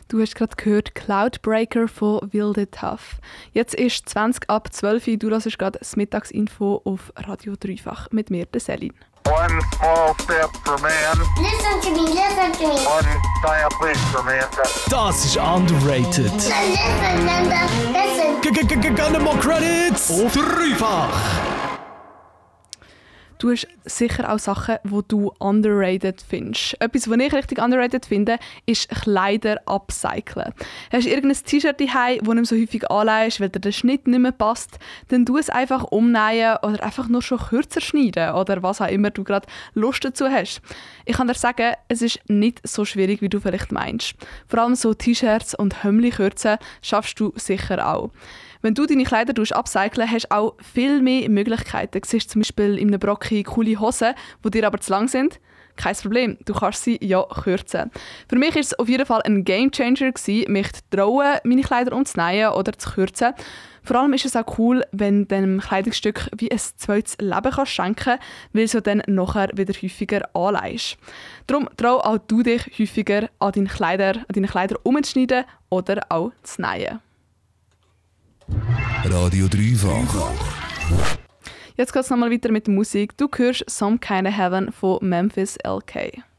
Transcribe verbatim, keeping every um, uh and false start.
Du hast gerade gehört Cloudbreaker von Wilde Tough. Jetzt ist zwanzig ab zwölf Uhr, du hörst gerade das Mittagsinfo auf Radio Dreifach mit mir, der Selin. One small step for man. Listen to me, listen to me. One giant leap for mankind. Das ist underrated. Now listen, Linda, listen. Gönn mal Credits auf Dreifach. Du hast sicher auch Sachen, die du underrated findest. Etwas, was ich richtig underrated finde, ist Kleider upcyclen. Hast du irgendein T-Shirt daheim, das du nicht so häufig anlegst, weil dir der Schnitt nicht mehr passt, dann tu es einfach umnähen oder einfach nur schon kürzer schneiden oder was auch immer du gerade Lust dazu hast. Ich kann dir sagen, es ist nicht so schwierig, wie du vielleicht meinst. Vor allem so T-Shirts und Hemden kürzen schaffst du sicher auch. Wenn du deine Kleider upcyclen, hast du auch viel mehr Möglichkeiten. Du siehst zum Beispiel in einem Brocki coole Hosen, die dir aber zu lang sind. Kein Problem, du kannst sie ja kürzen. Für mich war es auf jeden Fall ein Gamechanger, mich zu trauen, meine Kleider umzunähen oder zu kürzen. Vor allem ist es auch cool, wenn du dem Kleidungsstück wie ein zweites Leben kannst schenken kannst, weil du dann nachher wieder häufiger anlegst. Darum trau auch du dich häufiger an deine Kleider, an deine Kleider umzuschneiden oder auch zu nähen. Radio Dreifach. Jetzt geht es nochmal weiter mit der Musik. Du hörst «Some Kinda Heaven» von Memphis L K.